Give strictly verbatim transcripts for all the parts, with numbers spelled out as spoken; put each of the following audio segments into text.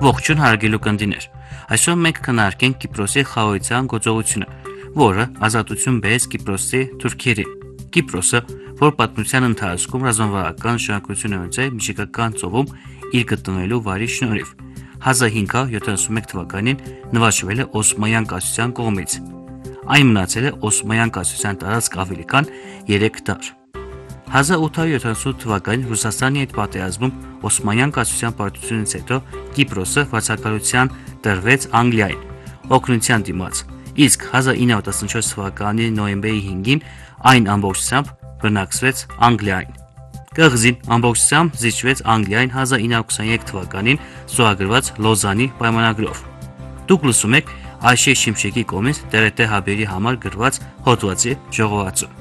Ողջույն հարգելի կնդիներ, այսօր մենք կնարկենք Կիպրոսի խաղաղության գործողությունը, որը ազատություն բերեց Կիպրոսի թուրքերին։ Կիպրոսը, որ պատմության ընթացքում ռազմավարական շարունակություն ունեցել Միջիկական ծովում իր գտնվելու վայրի շնորհիվ, հազար հինգ հարյուր յոթանասունմեկ թվականին նվաճվել է Օսմանյան կայսրության կողմից։ Այն մնացել է Օսմանյան կայսրության տարածք ավելի քան երեք դար։ հազար ութ հարյուր յոթանասուն թվականին Ռուսաստանի հետ պատերազմում Օսմանյան կայսրության պարտությունից հետո Կիպրոսը վարձակալության տրվեց Անգլիային, օգնության դիմաց, իսկ հազար ինը հարյուր տասնչորս թվականի նոյեմբերի հինգին այն ամբողջությամբ բնակվեց Անգլիային։ Կղզին ամբողջությամբ զիջվեց Անգլիային հազար ինը հարյուր քսաներեք թվականին ստորագրված Լոզանի պայմանագրով։ Դուք լսում եք Այշե Շիմշեկի կողմից Տե Ռե Տե հաբերի համար գրված հոդվածի ժողովածու։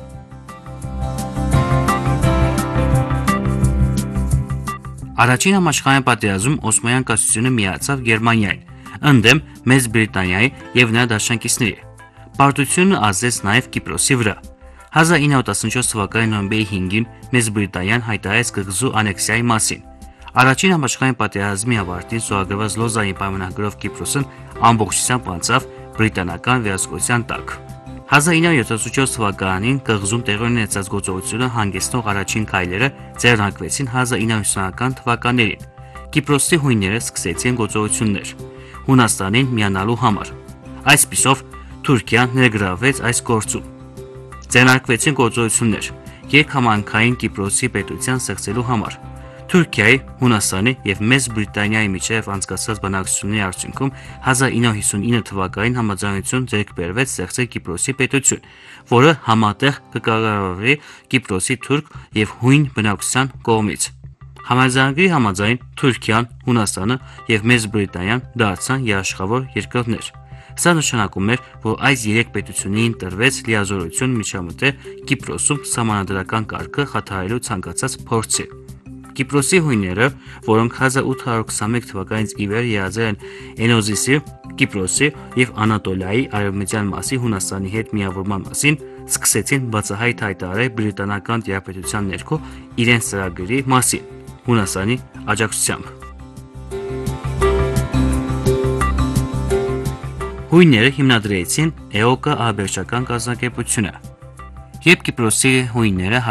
Առաջին համաշխարհային պատերազմում Օսմանյան կայսրությունը միացավ Գերմանիային, ընդդեմ Մեծ Բրիտանիայի եւ նրա դաշնակիցների։ Պարտությունը ազդեց նաեւ Կիպրոսի վրա։ հազար ինը հարյուր տասնչորս թվականի նոյեմբերի հինգին Մեծ Բրիտանիան հայտարարեց կղզու անեքսիայի մասին։ Առաջին համաշխարհային պատերազմի ավարտին ստորագրված Լոզանի պայմանագրով Կիպրոսն ամբողջությամբ անցավ բրիտանական վերահսկողության տակ։ հազար ինը հարյուր յոթանասունչորս թվականին կղզում տեղի ունեցած գործողությունը հանգեցնող առաջին քայլերը ձեռնարկվեցին հազար ինը հարյուր ութսունական թվականներին։ Կիպրոսի հույնները սկսեցին գործողություններ Հունաստանին միանալու համար։ Այսպիսով Թուրքիան ներգրավվեց այս գործում։ Ձեռնարկվեցին գործողություններ երկհամայնքային Կիպրոսի պետության ստեղծելու համար։ Թուրքիայի, Հունաստանի եւ Մեծ Բրիտանիայի միջև անցկացված բանակցությունների արդյունքում հազար ինը հարյուր հիսունինը թվականին համաձայնություն ձեռք բերվեց ստեղծել Կիպրոսի պետություն, որը համատեղ կկառավարվի Կիպրոսի թուրք եւ հույն բնակչության կողմից։ Համաձայնագրի համաձայն Թուրքիան, Հունաստանը եւ Մեծ Բրիտանիան դարձան երաշխավոր երկրներ։ Սա նշանակում էր, որ այս երեք պետություններին տրվեց լիազորություն միջամտել Կիպրոսում սահմանադրական կարգը խաթարելու ցանկացած փորձի։ Կիպրոսի հույները, որոնք հազար ութ հարյուր քսաներեք թվականից ի վեր երազել են Էնոզիսի, Կիպրոսի եւ Անատոլիայի արևմտյան մասի Հունաստանի հետ միավորման մասին, սկսեցին բացահայտ հայտարարել բրիտանական տիրապետության ներքո իրենց ծրագրերի մասին Հունաստանի աջակցությամբ։ Հույները հիմնադրեցին Էոկա ահաբեկչական կազմակերպությունը։ Երբ Կիպրոսի հույները